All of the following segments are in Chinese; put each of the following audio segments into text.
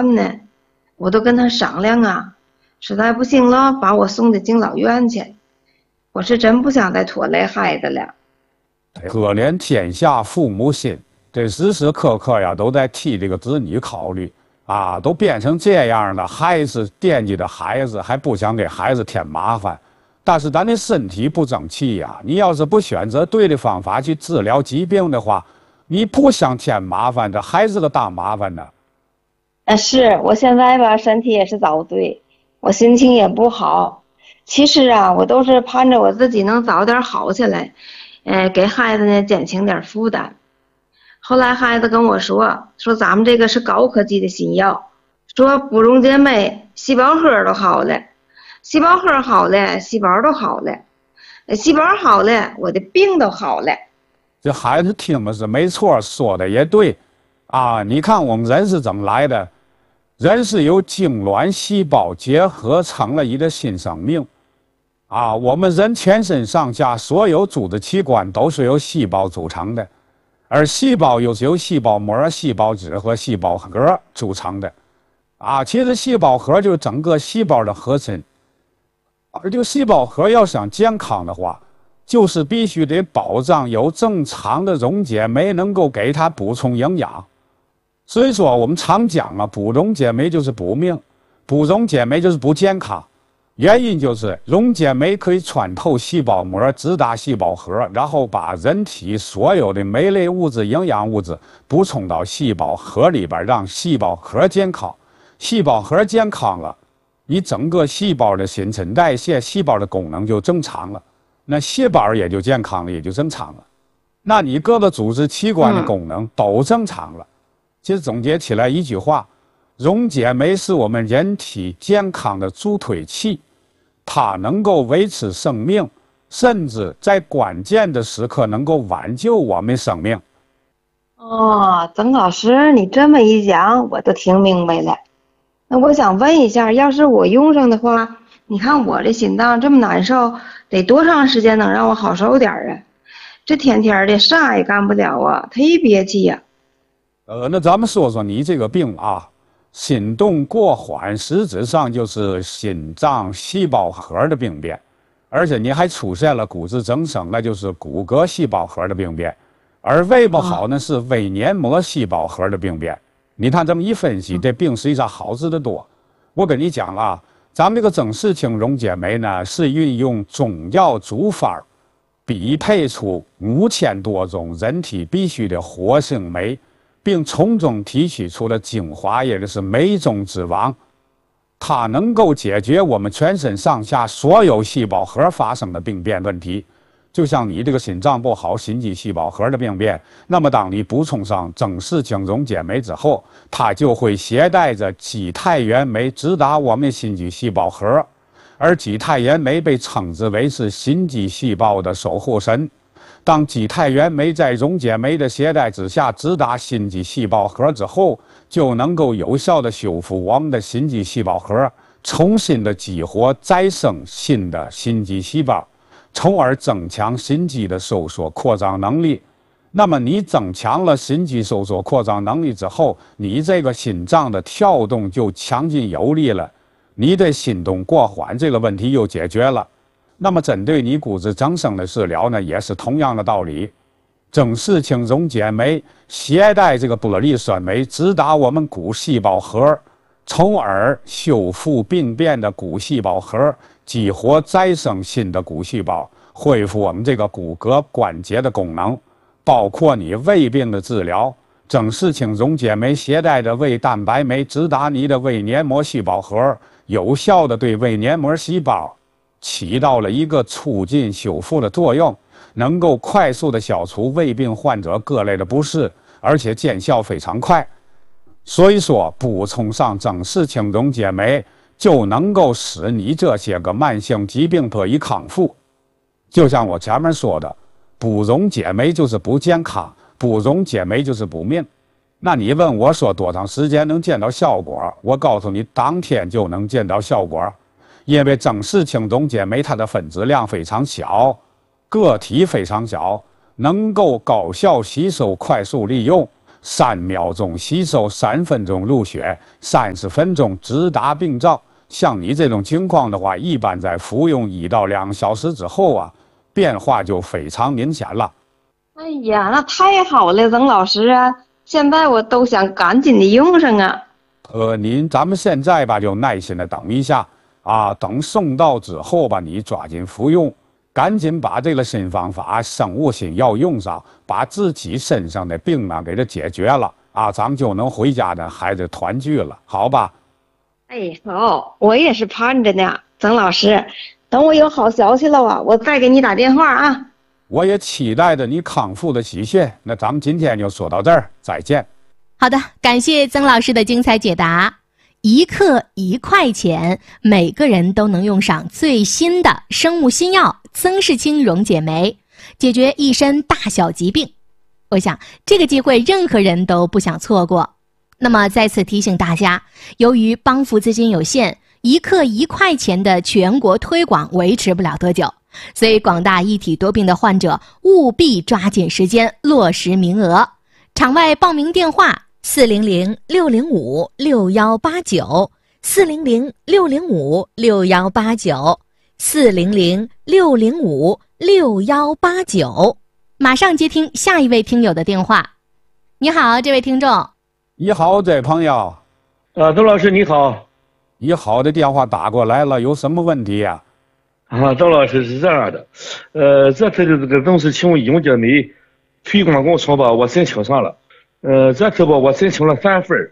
办呢？我都跟他商量啊，实在不行了，把我送进敬老院去。我是真不想再拖累孩子了。 可怜天下父母心，这时时刻刻呀都在替这个子女考虑啊，都变成这样的，还是惦记着孩子，还不想给孩子添麻烦。但是咱的身体不争气呀，你要是不选择对的方法去治疗疾病的话，你不想添麻烦，这还是个大麻烦呢。 是我现在吧，身体也是遭罪，我心情也不好。其实啊，我都是盼着我自己能早点好起来，给孩子呢减轻点负担。后来孩子跟我说咱们这个是高科技的新药，说不溶解酶，细胞核都好了，细胞核好了，细胞都好了，细胞好了，我的病都好了。 这孩子听的是没错，说的也对啊。你看我们人是怎么来的？人是由精卵细胞结合成了一个新生命啊。我们人全身上下所有组织器官都是由细胞组成的，而细胞又是由细胞膜、细胞质和细胞核组成的啊。其实细胞核就是整个细胞的核心，而这个细胞核要想健康的话，就是必须得保障有正常的溶解酶能够给它补充营养。所以说我们常讲啊，不溶解酶就是不命，不溶解酶就是不健康。原因就是溶解酶可以穿透细胞膜，直达细胞核，然后把人体所有的酶类物质、营养物质补充到细胞核里边，让细胞核健康。细胞核健康了，你整个细胞的新陈代谢、细胞的功能就正常了，那细胞也就健康了，也就正常了。那你各个组织器官的功能都正常了。其实总结起来一句话，溶解酶是我们人体健康的助推器，它能够维持生命，甚至在关键的时刻能够挽救我们生命。 哦，曾老师，你这么一讲，我都听明白了。那我想问一下，要是我用上的话，你看我这心脏这么难受，得多长时间能让我好受点啊？这天天的啥也干不了啊，忒憋气呀。 那咱们说说你这个病啊，心动过缓，实质上就是心脏细胞核的病变，而且你还出现了骨质增生，那就是骨骼细胞核的病变，而胃不好呢是胃黏膜细胞核的病变。你看这么一分析，这病实际上好治得多。我跟你讲啊，咱们这个增视氢溶解酶呢，是运用中药组法比配出5000多种人体必需的活性酶，并从中提取出了精华，也就是酶中之王。它能够解决我们全身上下所有细胞核发生的病变问题。就像你这个心脏不好，心肌细胞核的病变，那么当你补充上增视氢溶解酶之后，它就会携带着肌肽原酶直达我们心肌细胞核，而肌肽原酶被称之为是心肌细胞的守护神。当肌肽原酶在溶解酶的携带之下直达心肌细胞核之后，就能够有效的修复我们的心肌细胞核，重新的激活再生新的心肌细胞，从而增强心肌的收缩扩张能力。那么你增强了心肌收缩扩张能力之后，你这个心脏的跳动就强劲有力了，你的心动过缓这个问题又解决了。那么针对你骨质增生的治疗呢，也是同样的道理。增视氢溶解酶携带这个玻璃酸酶直达我们骨细胞核，从而修复病变的骨细胞核，激活再生新的骨细胞，恢复我们这个骨骼关节的功能。包括你胃病的治疗，增视氢溶解酶携带着胃蛋白酶直达你的胃黏膜细胞核，有效的对胃黏膜细胞起到了一个促进修复的作用，能够快速的消除胃病患者各类的不适，而且见效非常快。所以说补充上增视氢溶解酶就能够使你这些个慢性疾病得以康复。就像我前面说的，不溶解酶就是不健康，不溶解酶就是不命。那你问我说多长时间能见到效果，我告诉你当天就能见到效果。因为增视氢溶解酶它的分子量非常小，个体非常小，能够高效吸收、快速利用， 3秒钟吸收，3分钟入血，30分钟直达病灶。像你这种情况的话，一般在服用1到2个小时之后啊，变化就非常明显了。 哎呀，那太好了，曾老师啊！现在我都想赶紧的用上啊。 咱们现在吧，就耐心的等一下啊，等送到之后吧，你抓紧服用，赶紧把这个新方法、生物新药用上，把自己身上的病呢给它解决了啊，咱们就能回家的孩子团聚了，好吧？ 哎，好，我也是盼着呢，曾老师，等我有好消息了啊，我再给你打电话啊。 我也期待着你康复的喜讯。那咱们今天就说到这儿，再见。 好的，感谢曾老师的精彩解答。1克1块钱，每个人都能用上最新的生物新药曾氏清溶解酶，解决一身大小疾病。我想这个机会任何人都不想错过。那么再次提醒大家，由于帮扶资金有限，1克1块钱的全国推广维持不了多久，所以广大一体多病的患者务必抓紧时间落实名额。场外报名电话400-605-6189，400-605-6189，400-605-6189。马上接听下一位听友的电话。你好，这位听众。 你好，这位朋友。 曾老师你好。 你好，的电话打过来了，有什么问题呀？ 曾老师是这样的，这次的这个曾氏清溶解酶推广工程吧，我申请上了。这次吧，我申请了3份。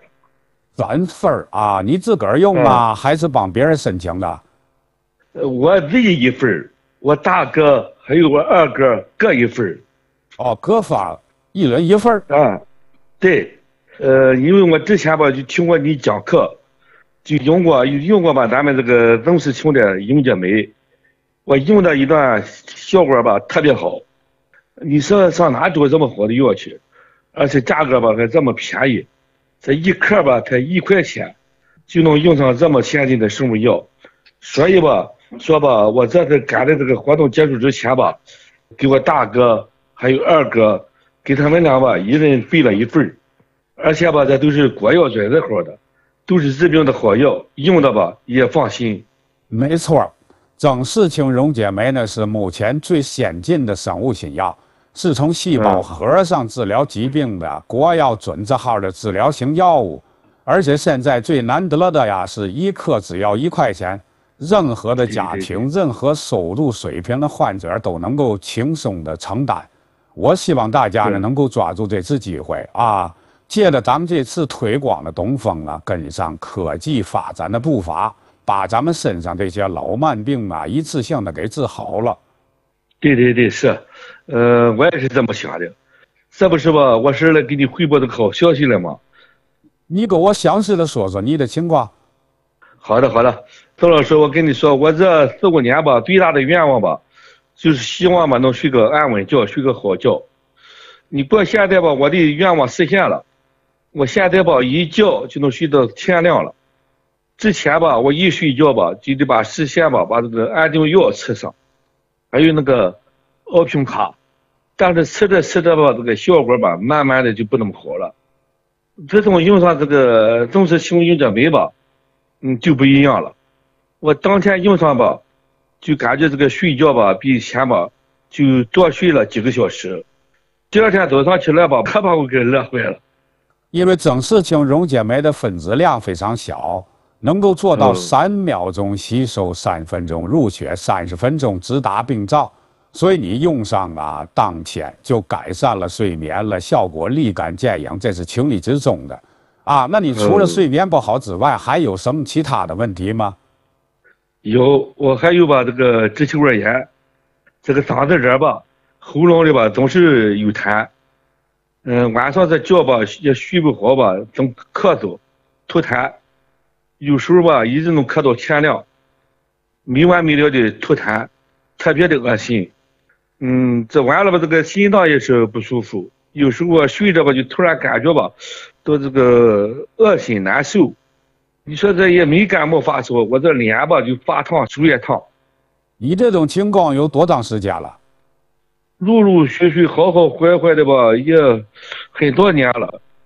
3份啊？你自个儿用吗？还是帮别人申请的？ 我自己1份，我大哥还有我2哥各1份。 哦，各发1人1份啊？对，因为我之前吧就听过你讲课，就用过吧咱们这个曾氏清的溶解酶，我用的一段效果吧特别好。你说上哪找这么好的药去？而且价格吧还这么便宜，这1克吧才1块钱，就能用上这么先进的生物药。所以吧，我这次赶在这个活动结束之前吧，给我大哥还有2哥，给他们俩吧1人备了1份。而且吧，这都是国药准字号的，都是治病的好药，用的吧也放心。 没错，曾氏清溶解酶呢是目前最先进的生物新药，是从细胞核上治疗疾病的国药准字号的治疗型药物。而且现在最难得的呀是1克只要1块钱，任何的家庭任何收入水平的患者都能够轻松的承担。我希望大家呢能够抓住这次机会啊，借着咱们这次推广的东风啊，跟上科技发展的步伐，把咱们身上这些老慢病啊一次性的给治好了。 对，是，我也是这么想的。这不是吧，我是来给你汇报这个好消息了吗？ 你给我详细的说说你的情况。 好的，曾老师，我跟你说，我这4、5年吧，最大的愿望吧，就是希望吧能睡个安稳觉，睡个好觉。你不现在吧，我的愿望实现了。我现在吧一觉就能睡到天亮了。之前吧，我一睡觉吧就得把事先吧把这个安定药吃上，还有那个奥平卡，但是吃着吧，这个效果吧慢慢的就不那么好了。自从用上这个曾氏清溶解酶吧，就不一样了。我当天用上吧，就感觉这个睡觉吧比以前吧就多睡了几个小时。第2天早上起来吧，可把我给乐坏了。 因为曾氏清溶解酶的分子量非常小，能够做到3秒钟吸收，3分钟入血，30分钟直达病灶，所以你用上啊，当天就改善了睡眠了，效果立竿见影，这是情理之中的啊。那你除了睡眠不好之外，还有什么其他的问题吗？ 有，我还有吧这个支气管炎，这个嗓子眼吧，喉咙里吧总是有痰。晚上这觉吧也睡不好吧，总咳嗽、吐痰，有时候吧一直能咳到天亮，没完没了的吐痰，特别的恶心。这完了吧，这个心脏也是不舒服，有时候我睡着吧就突然感觉吧，都这个恶心难受。你说这也没感冒发烧，我这脸吧就发烫，手也烫。 你这种情况有多长时间了？陆续好好坏坏的吧，也很多年了。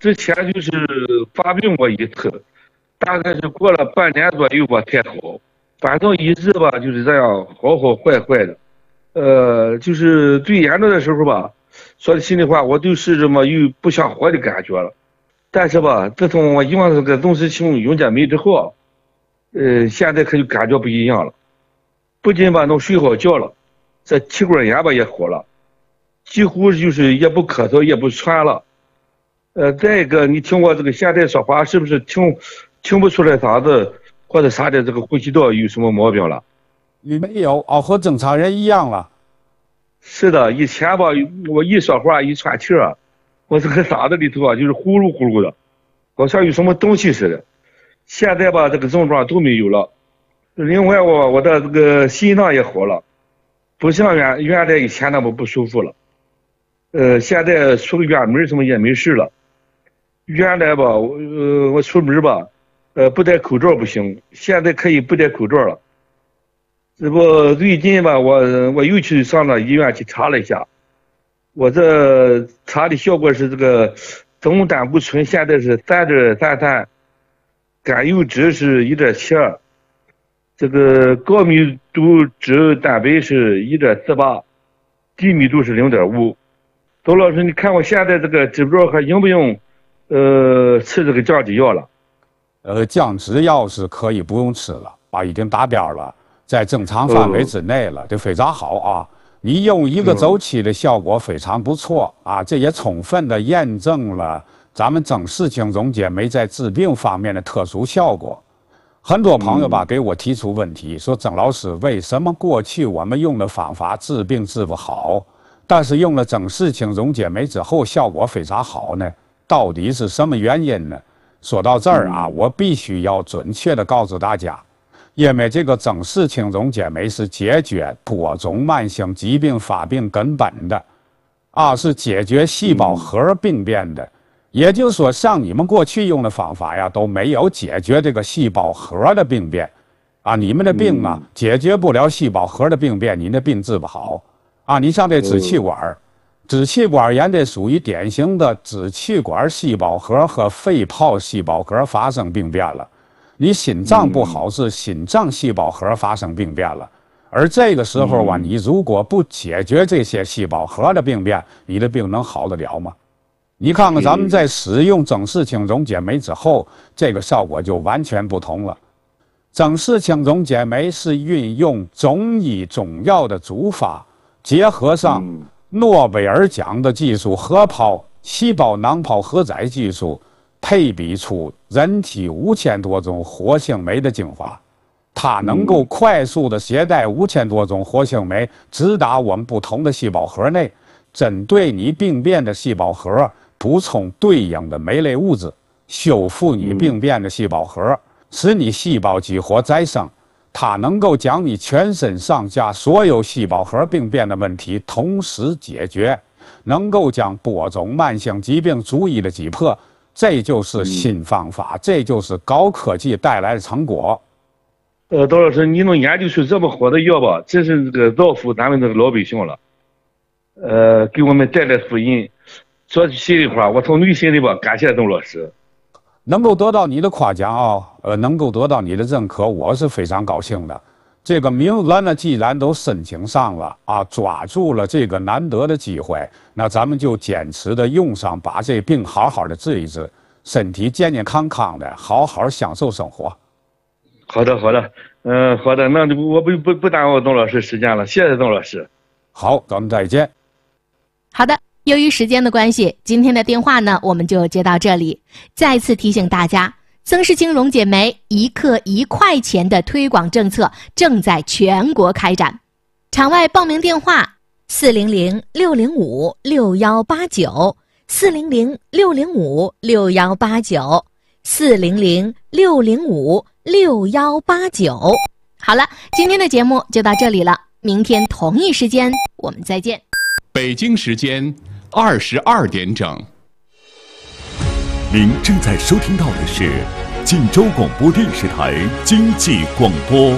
之前就是发病过一次，大概是过了半年左右吧才好，反正一直吧就是这样好好坏坏的。就是最严重的时候吧，说的心里话，我就是这么有不想活的感觉了。但是吧，自从我用了这个增湿清溶解酶之后，现在可就感觉不一样了，不仅吧能睡好觉了，这气管炎吧也好了，几乎就是也不咳嗽也不喘了。再一个，你听我这个现在说话是不是听不出来嗓子或者啥的这个呼吸道有什么毛病了？ 你没有哦，和正常人一样了。 是的，以前吧，我一说话一喘气儿，我这个嗓子里头啊就是呼噜呼噜的，好像有什么东西似的。现在吧，这个症状都没有了。另外我的这个心脏也好了，不像原来以前那么不舒服了。现在出个远门什么也没事了。原来吧，我出门吧，不戴口罩不行，现在可以不戴口罩了。这不最近吧，我又去上了医院去查了一下，我这查的效果是这个总胆固醇现在是3.33，甘油酯是1.72，这个高密度脂蛋白是1.48，低密度是0.5。周老师，你看我现在这个知不知道还用不用吃这个降脂药了？ 降脂药是可以不用吃了啊，已经达标了。在正常范围之内了，这非常好啊！你用一个周期的效果非常不错啊，这也充分的验证了咱们增湿清溶解酶在治病方面的特殊效果。很多朋友吧给我提出问题，说曾老师，为什么过去我们用的方法治病治不好，但是用了增湿清溶解酶之后效果非常好呢？到底是什么原因呢？说到这儿啊，我必须要准确的告诉大家。因为这个增湿清溶解酶是解决多种慢性疾病发病根本的，是解决细胞核病变的。也就是说，像你们过去用的方法呀，都没有解决这个细胞核的病变，你们的病啊，解决不了细胞核的病变，你的病治不好。你像这支气管，支气管炎这属于典型的支气管细胞核和肺泡细胞核发生病变了。你心脏不好是心脏细胞核发生病变了，而这个时候啊，你如果不解决这些细胞核的病变，你的病能好得了吗？你看看咱们在使用增湿清溶解酶之后，这个效果就完全不同了。增湿清溶解酶是运用中医中药的煮法，结合上诺贝尔奖的技术核泡细胞囊泡荷载技术，配比出人体5000多种活性酶的精华，它能够快速的携带5000多种活性酶直达我们不同的细胞核内，针对你病变的细胞核补充对应的酶类物质，修复你病变的细胞核，使你细胞激活再生。它能够将你全身上下所有细胞核病变的问题同时解决，能够将多种慢性疾病逐一的击破。这就是新方法，这就是高科技带来的成果。 窦老师，你能研究出这么好的药吧？真是这个造福咱们这个老百姓了。给我们带来福音。说句心里话，我从内心里吧感谢窦老师。 能够得到你的夸奖能够得到你的认可，我是非常高兴的。这个名额呢，既然都申请上了抓住了这个难得的机会，那咱们就坚持的用上，把这病好好的治一治，身体健健康康的，好好享受生活。 好的，好的，好的，那我不耽误董老师时间了，谢谢董老师。 好，咱们再见。 好的，由于时间的关系，今天的电话呢，我们就接到这里。再次提醒大家，增湿清溶解酶1克1块钱的推广政策正在全国开展。场外报名电话400-605-6189，400-605-6189。好了，今天的节目就到这里了，明天同一时间我们再见。 北京时间22点整。 您正在收听到的是晋州广播电视台经济广播。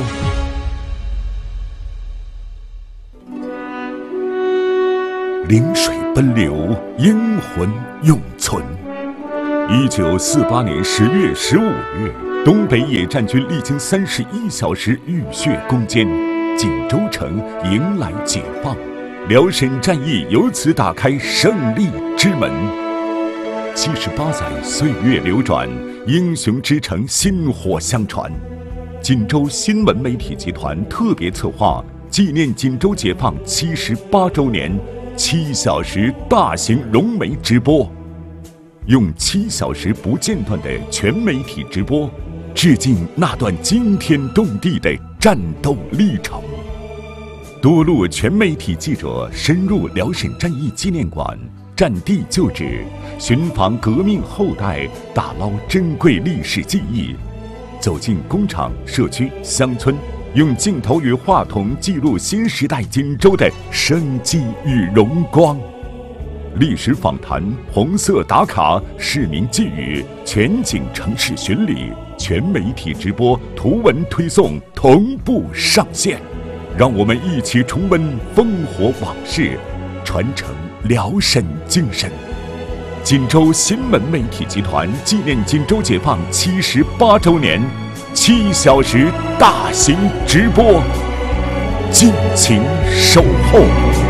临水奔流，英魂永存。 1948年10月15日，东北野战军历经31小时浴血攻坚，锦州城迎来解放，辽沈战役由此打开胜利之门。78载岁月流转，英雄之城薪火相传。锦州新闻媒体集团特别策划纪念锦州解放78周年7小时大型融媒直播，用7小时不间断的全媒体直播，致敬那段惊天动地的战斗历程。多路全媒体记者深入辽沈战役纪念馆，战地旧址，寻访革命后代，打捞珍贵历史记忆，走进工厂、社区、乡村，用镜头与话筒记录新时代锦州的生机与荣光。历史访谈、红色打卡、市民寄语、全景城市巡礼、全媒体直播、图文推送同步上线，让我们一起重温烽火往事，传承辽沈精神。锦州新闻媒体集团纪念锦州解放78周年7小时大型直播，敬请守候。